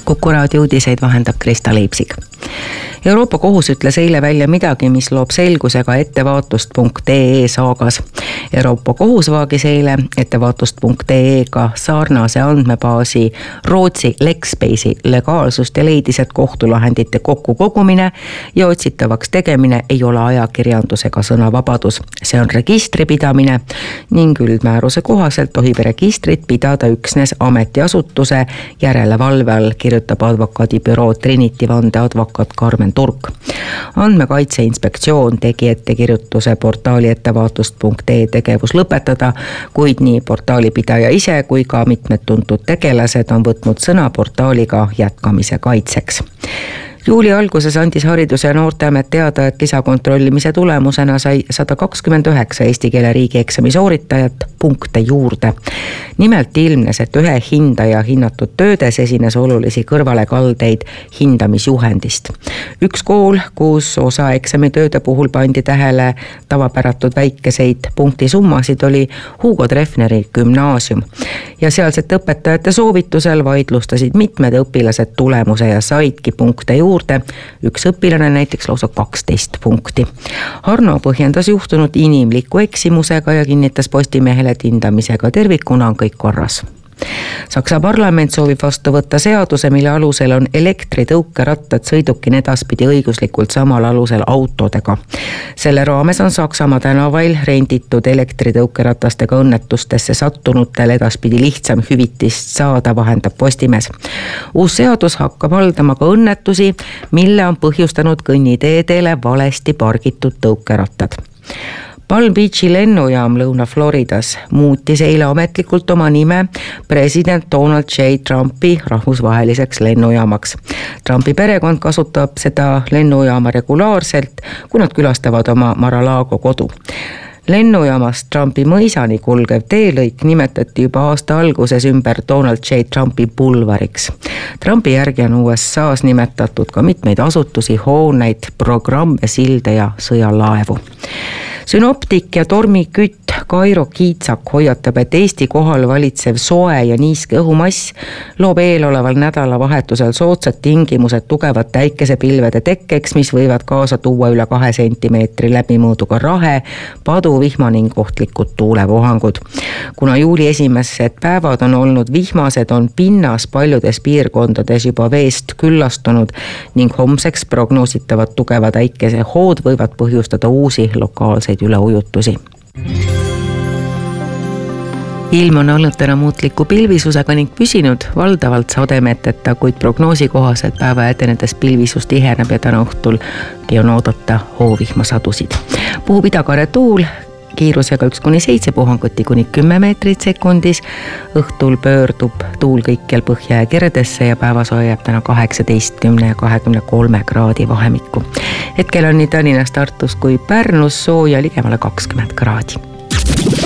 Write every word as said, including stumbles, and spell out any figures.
Kuku raadio uudiseid vahendab Krista Leipsik. Euroopa Kohus ütles eile välja midagi, mis loob selgusega ettevaatust punkt ee saagas. Euroopa Kohus vaagis eile ettevaatust punkt ee-ga sarnase andmebaasi Rootsi Lexbase'i legaalsust ja leidis, et kohtulahendite kokkukogumine ja otsitavaks tegemine ei ole ajakirjandusega sõnavabadus. See on registripidamine ning üldmääruse kohaselt tohib registrit pidada üksnes ametiasutuse järelevalve all, kirjutab advokaadibüroo Trinity Vande advokaat Karmen Turk. Andmekaitse Inspektsioon tegi ettekirjutuse portaali ettevaatust punkt ee tegevus lõpetada, kuid nii portaali pidaja ise kui ka mitmed tuntud tegelased on võtnud sõna portaaliga jätkamise kaitseks. Juuli alguses andis Haridus- ja Noorteamet teada, et lisakontrollimise tulemusena sai sada kakskümmend üheksa eesti keele riigieksami sooritajat punkte juurde. Nimelt ilmnes, et ühe hindaja hinnatud töödes esines olulisi kõrvalekaldeid hindamisjuhendist. Üks kool, kus osa eksamitööde puhul pandi tähele tavapäratud väikeseid punktisummasid, oli Hugo Treffneri gümnaasium. Ja sealsete õpetajate soovitusel vaidlustasid mitmed õpilased tulemuse ja saidki punkte juurde. Üks õpilane näiteks lausa kaksteist punkti. Harno põhjendas juhtunut inimliku eksimusega ja kinnitas Postimehele, et hindamisega tervikuna on kõik korras. Saksa parlament soovib vastu võtta seaduse, mille alusel on elektritõukerattad sõidukin edaspidi õiguslikult samal alusel autodega. Selle raames on Saksamaa tänavail renditud elektritõukeratastega õnnetustesse sattunutel edaspidi lihtsam hüvitist saada, vahendab Postimees. Uus seadus hakkab haldama ka õnnetusi, mille on põhjustanud kõnniteedele valesti pargitud tõukerattad. Palm Beachi lennujaam Lõuna-Floridas muutis eile ametlikult oma nime president Donald J. Trumpi rahvusvaheliseks lennujaamaks. Trumpi perekond kasutab seda lennujaama regulaarselt, kui nad külastavad oma Mar-a-Lago kodu. Lennujaamast Trumpi mõisani kulgev teelõik nimetati juba aasta alguses ümber Donald J. Trumpi bulvariks. Trumpi järgi on U S A-s nimetatud ka mitmeid asutusi, hooneid, programme, silde ja sõjalaevu. Synoptik ja tormikütt Kairo Kiitsak hoiatab, et Eesti kohal valitsev soe ja niiske õhumass loob eeloleval nädalavahetusel soodsad tingimused tugevat päikesepilvede tekkeks, mis võivad kaasa tuua üle kahe sentimeetri läbimõõduga rahe, padu, vihma ning ohtlikud tuulevohangud. Kuna juuli esimesed päevad on olnud vihmased, on pinnas paljudes piirkondades juba veest küllastunud ning homseks prognoositavad tugevad äikesehood võivad põhjustada uusi lokaalseid üleujutusi. Ilm on olnud täna muutliku pilvisusega ning püsinud valdavalt sademeteta, kuid prognoosi kohaselt päeva edenedes pilvisus tiheneb ja täna õhtul on oodata hoovihmasadusid. Puhub idakarre tuul kiirusega üks kuni seitse, puhanguti kuni kümme meetrit sekundis. Õhtul pöördub tuul kõikjal põhja ja kiredesse ja päevasoe jääb täna kaheksateistkümne ja kahekümne kolme kraadi vahemikku. Hetkel on nii Tallinnas, Tartus kui Pärnus sooja ligemale kakskümmend kraadi.